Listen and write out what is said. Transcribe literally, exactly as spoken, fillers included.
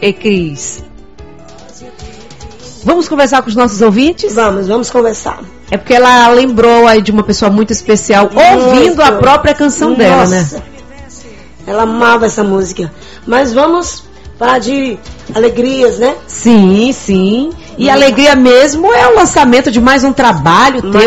e Cris. Vamos conversar com os nossos ouvintes? Vamos, vamos conversar. É porque ela lembrou aí de uma pessoa muito especial, muito. Ouvindo a própria canção Nossa. dela, né? Ela amava essa música. Mas vamos falar de alegrias, né? Sim, sim. E hum. alegria mesmo é o lançamento de mais um trabalho teu